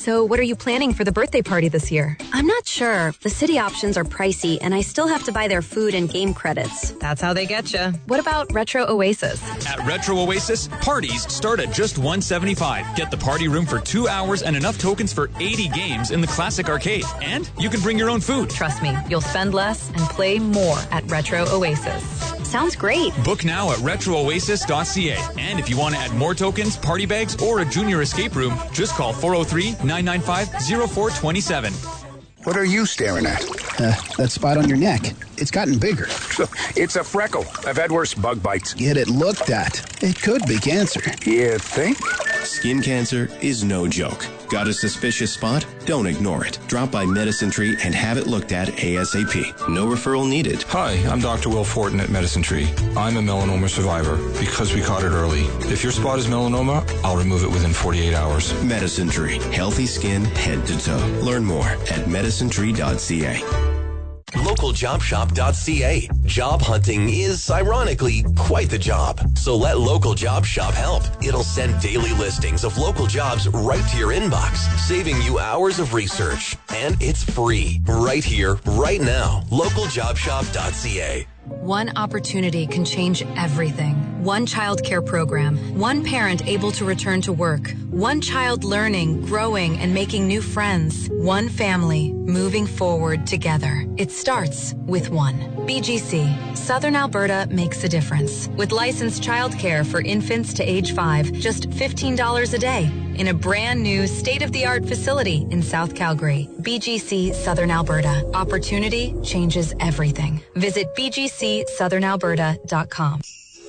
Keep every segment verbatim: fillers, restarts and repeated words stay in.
So what are you planning for the birthday party this year? I'm not sure. The city options are pricey, and I still have to buy their food and game credits. That's how they get you. What about Retro Oasis? At Retro Oasis, parties start at just one hundred seventy-five dollars. Get the party room for two hours and enough tokens for eighty games in the classic arcade. And you can bring your own food. Trust me, you'll spend less and play more at Retro Oasis. Sounds great. Book now at retro oasis dot c a. And if you want to add more tokens, party bags, or a junior escape room, just call four oh three, nine nine five, oh four two seven. What are you staring at? Uh, that spot on your neck. It's gotten bigger. It's a freckle. I've had worse bug bites. Get it looked at. It could be cancer. You think? Skin cancer is no joke. Got a suspicious spot? Don't ignore it. Drop by Medicine Tree and have it looked at ASAP. No referral needed. Hi, I'm Doctor Will Fortin at Medicine Tree. I'm a melanoma survivor because we caught it early. If your spot is melanoma, I'll remove it within forty-eight hours. Medicine Tree. Healthy skin head to toe. Learn more at medicine tree dot c a. local job shop dot c a. Job hunting is, ironically, quite the job. So let Local Job Shop help. It'll send daily listings of local jobs right to your inbox, saving you hours of research. And it's free, right here, right now. local job shop dot c a. One opportunity can change everything. One child care program, one parent able to return to work, one child learning, growing, and making new friends, one family moving forward together. It starts with one. B G C, Southern Alberta makes a difference. With licensed child care for infants to age five, just fifteen dollars a day. In a brand new state-of-the-art facility in South Calgary. B G C Southern Alberta. Opportunity changes everything. Visit b g c southern alberta dot com.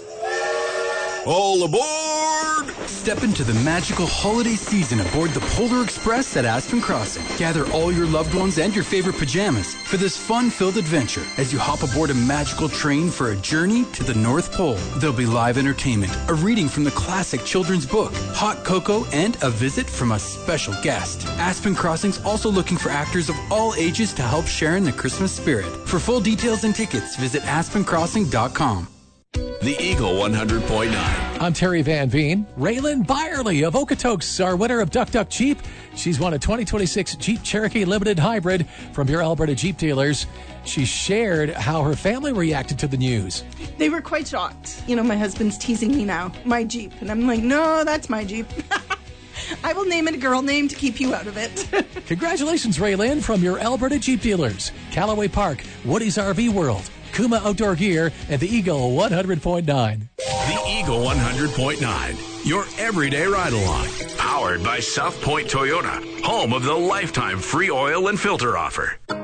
All aboard! Step into the magical holiday season aboard the Polar Express at Aspen Crossing. Gather all your loved ones and your favorite pajamas for this fun-filled adventure as you hop aboard a magical train for a journey to the North Pole. There'll be live entertainment, a reading from the classic children's book, hot cocoa, and a visit from a special guest. Aspen Crossing's also looking for actors of all ages to help share in the Christmas spirit. For full details and tickets, visit aspen crossing dot com. The Eagle one hundred point nine. I'm Terry Van Veen. Raylan Byerly of Okotoks, our winner of Duck Duck Jeep. She's won a twenty twenty-six Jeep Cherokee Limited Hybrid from your Alberta Jeep dealers. She shared how her family reacted to the news. They were quite shocked. You know, my husband's teasing me now, my Jeep. And I'm like, no, that's my Jeep. I will name it a girl name to keep you out of it. Congratulations, Raylan, from your Alberta Jeep dealers. Callaway Park, Woody's R V World, Kuma Outdoor Gear, and the Eagle one hundred point nine. The Eagle one hundred point nine. Your everyday ride-along. Powered by South Point Toyota, home of the lifetime free oil and filter offer.